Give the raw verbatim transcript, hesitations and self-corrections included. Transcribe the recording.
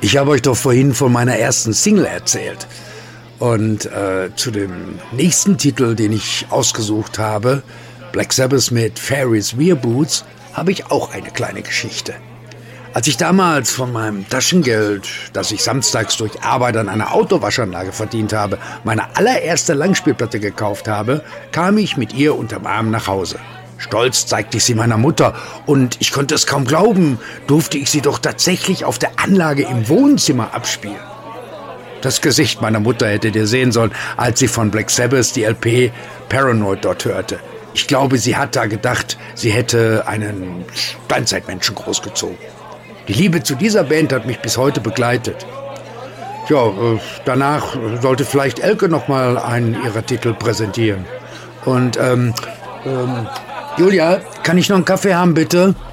Ich habe euch doch vorhin von meiner ersten Single erzählt. Und äh, zu dem nächsten Titel, den ich ausgesucht habe, Black Sabbath mit Ferris Wheel Boots, habe ich auch eine kleine Geschichte. Als ich damals von meinem Taschengeld, das ich samstags durch Arbeit an einer Autowaschanlage verdient habe, meine allererste Langspielplatte gekauft habe, kam ich mit ihr unterm Arm nach Hause. Stolz zeigte ich sie meiner Mutter und ich konnte es kaum glauben, durfte ich sie doch tatsächlich auf der Anlage im Wohnzimmer abspielen. Das Gesicht meiner Mutter hättet ihr sehen sollen, als sie von Black Sabbath die L P Paranoid dort hörte. Ich glaube, sie hat da gedacht, sie hätte einen Steinzeitmenschen großgezogen. Die Liebe zu dieser Band hat mich bis heute begleitet. Ja, danach sollte vielleicht Elke noch mal einen ihrer Titel präsentieren. Und, ähm, ähm, Julia, kann ich noch einen Kaffee haben, bitte?